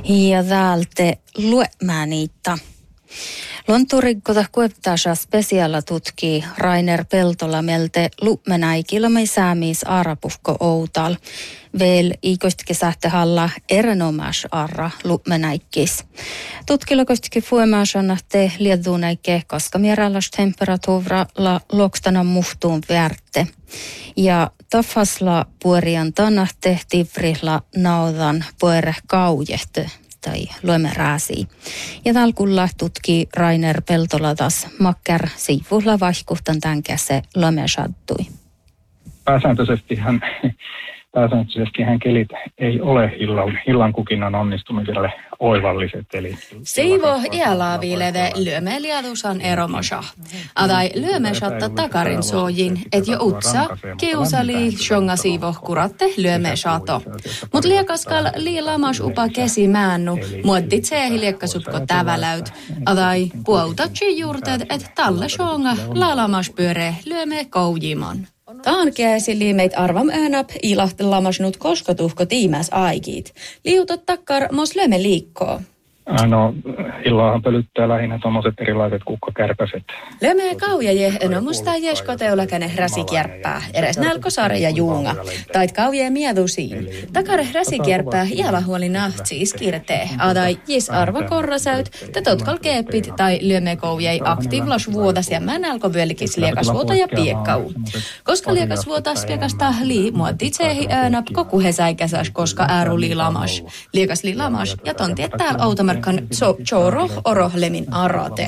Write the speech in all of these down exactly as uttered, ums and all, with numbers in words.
Ja täältä luemaan niitä. Luonturikota kueptaasa spesiaala tutkii Rainer Peltola melte lumenäikillä mei säämis arapuhko outal. Vel iikostikin sähte halla erinomaas arra lumenäikkis. Tutkilakostikin fuemaasana te liedunäikke kaskamierälläs temperatuura la lokstana muhtuun värte. Ja tafasla puorian tanna tehti vrihla naudan puere kaujehte tai luemerääsi. Ja talkulla tutkii Rainer Peltola taas makker siivulla vaihkuhtan tämän käse luemesattui. Pääsääntöisesti hän, pääsääntöisesti hän kelit ei ole illan, illan kukinnan onnistumiselle oivalliset. Eli Siivo iälaavileve lyömeliadusan eromosa. Adai lyömesatta takarin soojin, et jo utsa kiusali shonga siivo kuratte lyömesato. Mut liekaskal liilamas upa kesi mäännu, muotti tseehi liekkasupko täväläyt. Adai puautatsi juurteet, et talle shonga laalamas pyöre lyöme koujimon. Taan käsi liimeit arvam äänäp ilahtelamasnut koskotuhko tiimäs aikit. Liutot takkar mos löme liikkoo. No, illahan pölyttää lähinnä tommoset erilaiset kukkakärpäset. Löme kaujaje no musta jeskoteulakäne räsikärppää, eres nälkosare ja juunga. Tait kaujaje miedusiin. Takare räsikärppää iälahuoli nahtsis kirtee. Adai jis arva korrasäyt, te totkal keepit tai löme koujai aktiivlas vuodas ja mänälko vyölikis liekasvuota ja piekkau. Koska liekasvuotas piekasta lii muotti tsehi äänäp koku hesäikäsäs, koska ääru liilamas. Liekas liilamas ja tontiet täällä outa Markan choro orohlemin arate.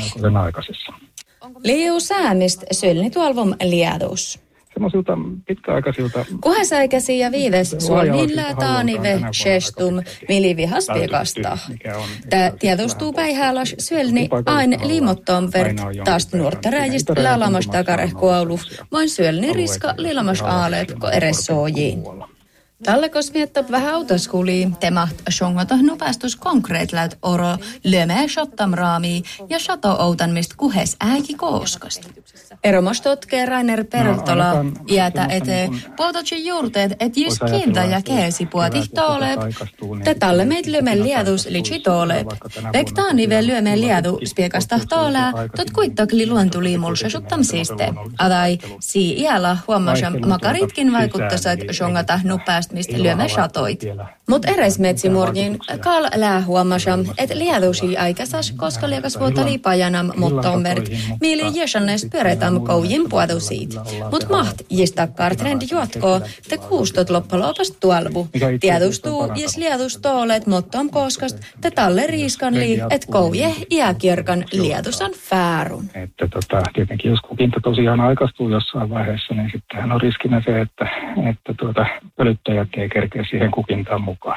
Liu säämist sylni tuolvom liadus. Semmoisilta pitkäaikaisilta. Kuhesäikäsi ja viives suolnilla taanive shestum milivihaspiekasta. Tää tiedostuu päihäälas syölni ain liimottoon vert taas nuortaräjist laalamas takarehkuaulu, vain syölni riska lilamas aaleet ko eres soojiin. Tällä kosmiettop vähän autoskuli, temaht shongota nupastus konkreetläyt oro, lömää shottam raamii ja shato outanmist kuhes äiki kooskasta. Eromas totkee Rainer Peltola iätä ete, puototsi juurteet, et jys kieltä ja keesi puotih toolep. Te talle meid lyöme liadus litsi toolep. Vektaanive lyöme liadu spiekasta toolää, tot kuittakli luontuliimulsa shottam siiste. Adai, sii iällä huomasam makaritkin vaikuttasat shongata nupast mistä lyömme shatoit. Mut eres metsimurnin kal lää huomasam, et liadusi aikasas, koska liekas vuota liipajanam mottombert, miili jesannes pyöretam koujin puadusiit. Mut maht jistakkar trendi juotkoo, te kuustot loppalopast tuolvu. Tiedustuu jes liadus toolet mottom koskast, te talle riiskan lii, et kouje iäkirkan liadusan fäärun. Että tota, tietenkin jos kukinta tosiaan aikaistuu jossain vaiheessa, niin sittenhän on riskinä se, että, että tuota, pölyttäjät ei kerkeä siihen kukintaan mukaan.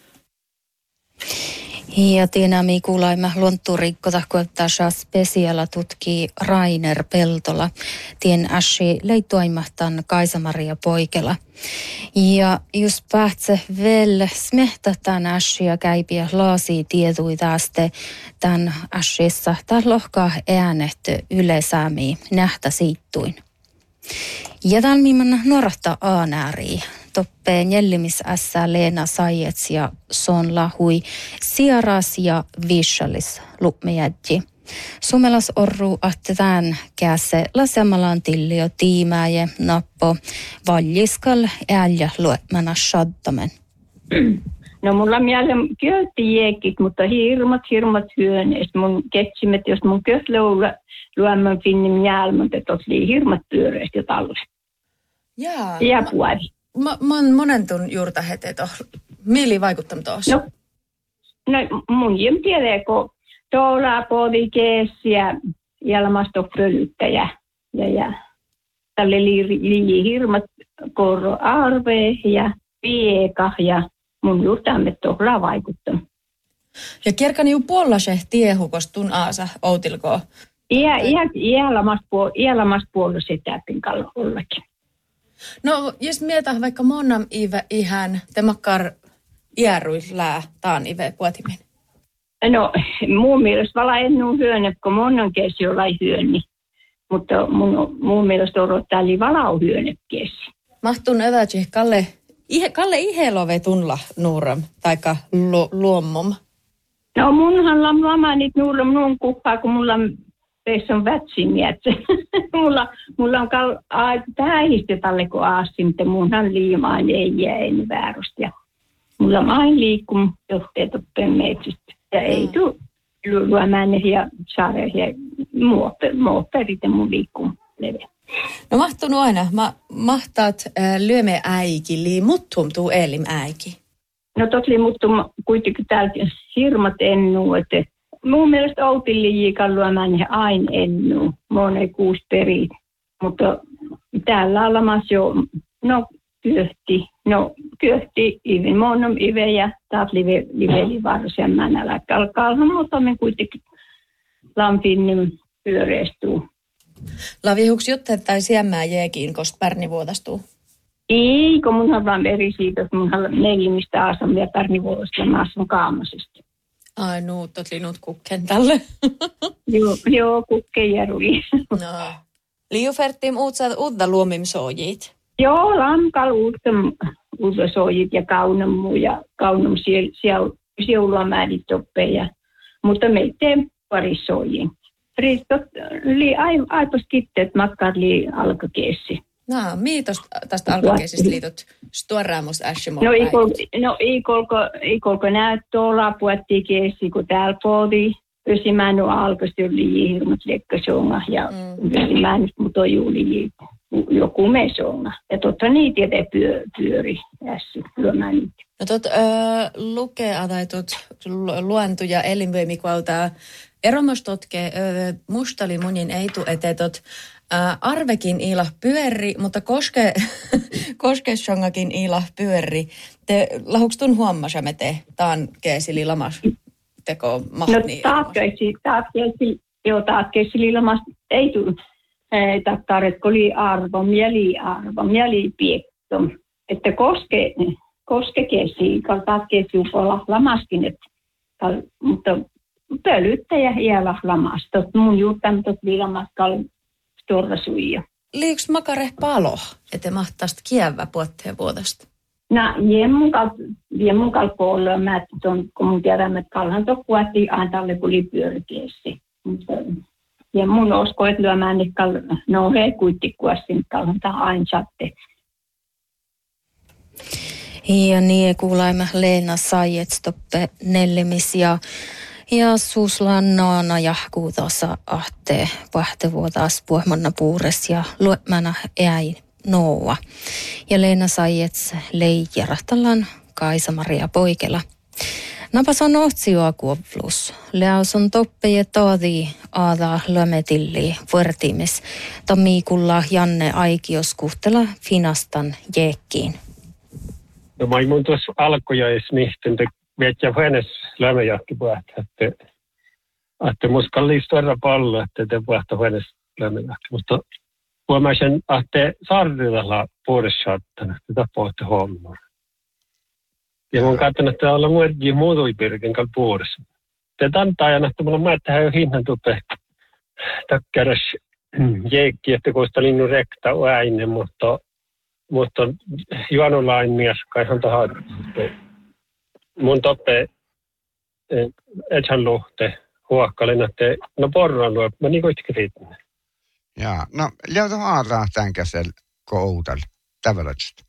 Ja tienämi kuulaimme luonturikkota, kun tässä spesiaala tutkii Rainer Peltola. Tien äsi leittuaimahtan Kaisa-Maria Poikela. Ja jos päätse vielä smehtä tämän äsiä käypiä laasi tietui tästä tämän äsissä, tämän lohkaa äänetty yleisäämiä nähtä siittuin. Ja tämän miiman nuorahta aanääriä. Toppeen jällimis ässä Leena Sajets ja Son Lahui Siaras ja Vishalis luppmejädji. Sumelas orru ahtetään käse lasemalan tillio tiimääje nappo valjiskal ääljä luetmana shaddamen. No mulla on mieleen kööttijäkit, mutta hirmat, hirmat hyöneistä. Mun keksimet, jos mun köötlöullä luoman finnin jälmät, että oli hirmat pyöreistä jo talle. Jaa. Ja puoli. Mä, mä oon monen tun juurta heti tuohon. Mieli vaikuttanut tuossa? No, no mun jem tiedä, kun tuolla podi keesi ja ilmasto pölyttäjä. Ja, ja tälle liii hirmat korro arve ja vieka ja mun juurtaamme tuolla vaikuttanut. Ja kierkani ju puolase tiehukostun aasa outilkoa. Iä, iä, iälamasta puolella sitä pinkalla ollakin. No, jos mietitään vaikka monnam ive ihan, te makkar iäruis lää taan ive puotimen. No, mun mielestä vala ennun hyöne, kun monnan kesi jollain hyöni. Mutta mun, mun mielestä odottaa li valau hyöne kesi. Mahtun övätsi Kalle, ihe, Kalle ihelove tunla nuuram, taikka lu, luommom. No munhan lama nyt nuulla minun kuppaa, kun mulla tässä on vätsin miettä. mulla, mulla on kal, tähistä talle kun aassin, mutta munhan liimaan ei jää en väärästä. Mulla on aina liikkum johteet oppeen metsistä. Ja ei tule luomään ja saada ja muoperit ja mun liikkum leveä. No mahtunut aina. Ma, mahtaat äh, lyöme äiki, lii muttum tuu elim äiki. No totli muttum kuitenkin täältä hirmat ennuu, että mun mielestä outillijiikan luomaan he aina ennuu. Monen kuusi perit. Mutta täällä olemassa jo, no kyöhti, no kyöhti, ivi monom ive ja taat live, liveli varsen mänälä. Kalkalhan mutta me kuitenkin lampin niin pyöreistuu. Lavi, huks juttu, että siemmää jeekiin, koska pärni vuotastuu? Ei, kun mun on vaan eri siitä, että mun on neljimistä asan ja pärni vuodasta ja mä asun kaamasesta. Ai nuut, oot linnut kukken tälle. joo, joo, kukken järvi. no. Liuferttiin uutsaat uutta luomimsoojit. Joo, lankal uutta, uutta soojit ja kaunamu ja kaunam siellä sielua määrit oppeja. Mutta me teemme pari soojin. Ristot li aipas kitteet makkaat li alkakeessi. No, miitos tästä alkakeesistä liitot stuoraamus äsimo. No ei kolko ei kolko näyttää lapuetti keessi kun täällä podi. Pysimään on alkasti oli hirmat lekkasonga ja mm. pysimään mutta juuli joku mesonga. Ja totta niitä jäte pyö, pyöri ässi lyömään niitä. No tot öö, lukea tai tot luentuja elinvoimikualta eromostotke öö, mustali munin ei tu etetot öö, arvekin ila pyöri, mutta koske koskessongakin ila pyöri. Te lahukstun huomasa me te taan keesili lamas teko mahni. No taatkeisi, taatkeisi, joo taatkeisi lamas ei tule. Tattaret oli arvo, mieli arvo, mieli piekto. Että koske, koske kesi, kaltaat kesi upolla lamaskin, että, mutta pölyttäjä iävä lamasta. Mun juttan tot viilamaskal torrasuija. Liiks makare palo, että mahtaist kievä puotteen vuodesta? No, jemmun kal puolella, mä ton, kun mun tiedän, että kalhan to puotti antalle kuli pyörkeessi. Mutta ja mun usko, että lyömään, että no he kuittikuassin, kalhan tämä aina saatte. Ja niin kuulemme Leena Sajetstoppe nellimis ja, ja suuslannaana jahkuutossa ahte vahdevuotas puhmanna puures ja luemana äi noua. Ja Leena Sajets leijärahtallan Kaisa-Maria Poikela. Napas on otsioa kuoplus. Leaus on toppeje taadi aada lömetilli vuortimis. Tammikulla Janne Aikios kuhtela finastan jeekkiin. No mä mun tuossa alkujais mihten te vietjä huones lämejahki puhta, että että muskalliis tuoda pallo, että te puhta huones lämejahki. Mutta huomaisen, että sarrilalla puolessa ottana, että tapahtuu hommaa. Ja mun katson, että olla muodji muutui pirkin kal puolessa. Te tantaajana, että mulla on määttä jo hinnan tuppe takkeras jeekki, että koista linnun rekta ääinen, mutta mutta juonolain mies kai on tahan mun toppe etsän luhte huokkalin, että no porran luo, mä niin koittikin riittäneen. Jaa, no liauta haadaan tämän käsel koutal, tävälötstä.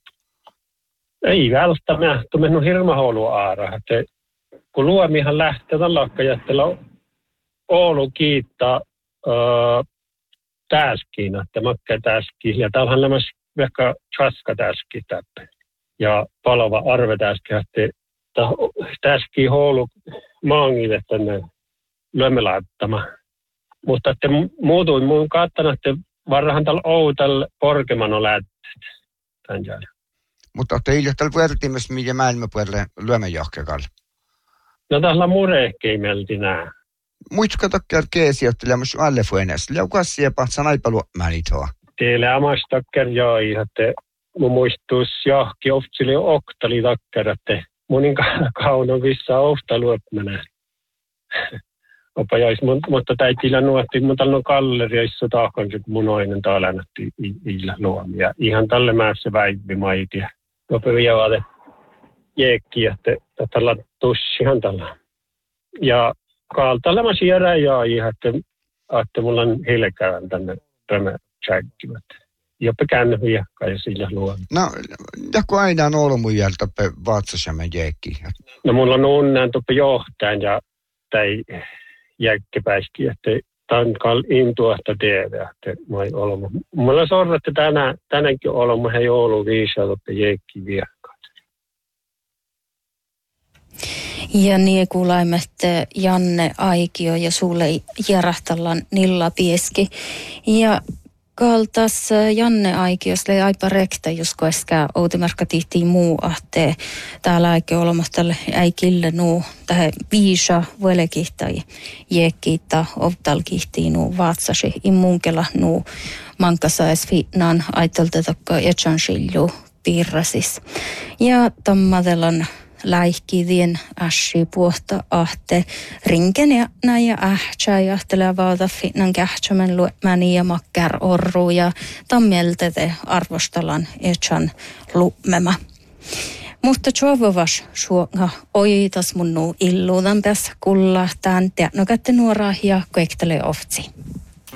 Ei välttämättä, mä tuon mennyt hirma houlu aara, että kun luomihan lähtee tämän lakkajättellä Oulu kiittää öö, täskiin, että makkaa täskiin, ja täällähän nämä vaikka chaska täski täppä ja palava arve täski, että täski houlu maangille tänne lyömelaittama. Mutta että muutuin mun kattana, että varrahan tällä outal porkeman on lähtee tämän jälkeen. Mutta olette iljoh tällä puertimessa, mitä maailmapuolelle lyömejahkekalla? No tällä murehkei melti nää. Muistuka takkar keesi, että lämmös alle fuenessa. Liaukas siepa, sanaipa luomänitoa. Teille amas takkar joi, että mun muistuus jahki oftili oktali takkar, että munin kaunon vissa ofta luopmenä. Opa jäis, mutta täitillä nuotti, mutta tällä on kalleri, joissa tahkan, kun mun oinen taalänätti iillä luomia. Ihan tälle määssä väivi maitia. Opa vievade jeekki, että tällä tussihan tällä. Ja kaaltalema siellä ja että, että mulla on hilkään tänne tämä tjäkkivät. Jopa kännyviä kai sillä luon. No, joku aina on ollut mun jältä vaatsasamme jäkki. No mulla on unnen tuppe johtajan ja tai jäkkipäiski, että tämän kal intuahta tehdä, että mä ei ollut. Mulla sorra, että tänä, tänäänkin ollut, mä ei ollut viisaa tuppe jäkki viekkaat. Ja niin kuulaimme, Janne Aikio ja sulle järahtallan Nilla Pieski. Ja kaltas Janne Aikios lei aipa rekta, josko äsken outemarkka tihtiin muu ahtee. Täällä eikä olemastalle äikille nuu tähän viisa vuelekihtai jeekkiittaa ovtalkihtiin nuu vaatsasi immunkela nuu mankasais fiinaan aitolta tokko etsansilju piirrasis. Ja tammadelan läihkivien ässi puhta ahte rinken ja näin ja ähtsä ja ahtelee vaata finnan kähtsämän luemäni ja makkär orru ja tammeltete arvostalan etsan lummema. Mutta tjovovas suonga oitas mun nuu illuudan päässä kullahtaan teänokätte nuoraa ja koektele oftsi.